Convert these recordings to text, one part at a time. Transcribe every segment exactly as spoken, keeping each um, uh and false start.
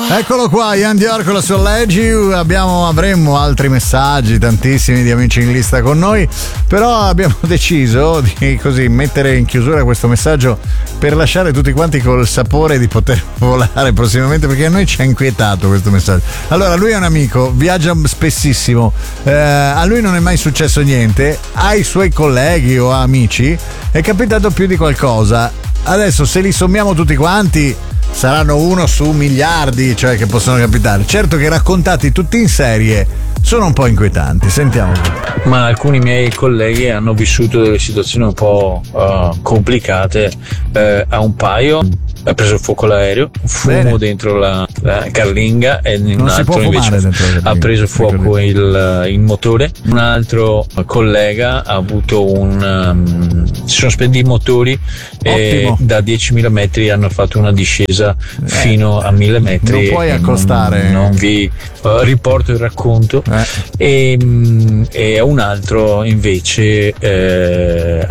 Eccolo qua, Ian Dior con la sua Leggy. Abbiamo, avremmo altri messaggi, tantissimi di amici in lista con noi, però abbiamo deciso di così mettere in chiusura questo messaggio per lasciare tutti quanti col sapore di poter volare prossimamente, perché a noi ci ha inquietato questo messaggio. Allora, lui è un amico, viaggia spessissimo, eh, a lui non è mai successo niente, ai suoi colleghi o amici è capitato più di qualcosa. Adesso se li sommiamo tutti quanti saranno uno su miliardi, cioè, che possono capitare. Certo che raccontati tutti in serie sono un po' inquietanti. Sentiamo. Ma alcuni miei colleghi hanno vissuto delle situazioni un po' uh, complicate. Uh, a un paio ha preso fuoco l'aereo, fumo Bene. dentro la, la carlinga, e in non un altro invece ha preso fuoco il, il motore. Un altro collega ha avuto un um, si sono spenti i motori e da diecimila metri hanno fatto una discesa eh. fino a mille metri. Non puoi accostare. Non, non vi uh, riporto il racconto. Eh. E, um, e a un altro invece eh,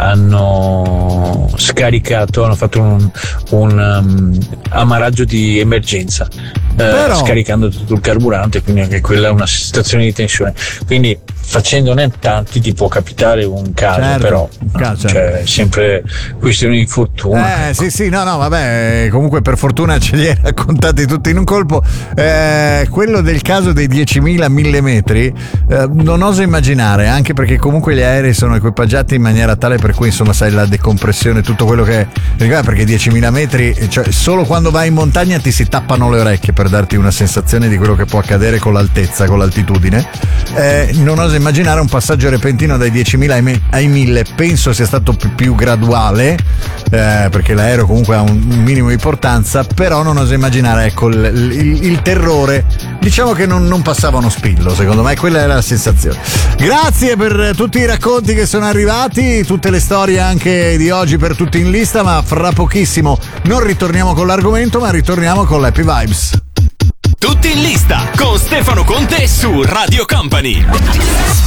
hanno scaricato, hanno fatto un, un um, amaraggio di emergenza, eh, scaricando tutto il carburante, quindi anche quella è una situazione di tensione. Quindi facendone tanti ti può capitare un caso, certo, però caso. Cioè, sempre questione di fortuna. Eh sì sì, no no vabbè, comunque per fortuna ce li hai raccontati tutti in un colpo. Eh, quello del caso dei diecimila mille metri eh, non oso immaginare, anche perché comunque gli aerei sono equipaggiati in maniera tale per cui insomma sai la decompressione, tutto quello che è, perché diecimila metri, cioè solo quando vai in montagna ti si tappano le orecchie per darti una sensazione di quello che può accadere con l'altezza, con l'altitudine. Eh, non oso immaginare un passaggio repentino dai diecimila ai mille, penso sia stato più, più graduale, eh, perché l'aereo comunque ha un minimo di importanza, però non oso immaginare, ecco, il, il, il terrore. Diciamo che non, non passava uno spillo, secondo me quella era la sensazione. Grazie per tutti i racconti che sono arrivati, tutte le storie anche di oggi per tutti in lista, ma fra pochissimo non ritorniamo con l'argomento, ma ritorniamo con l'Happy Vibes. Tutti in lista con Stefano Conte su Radio Company.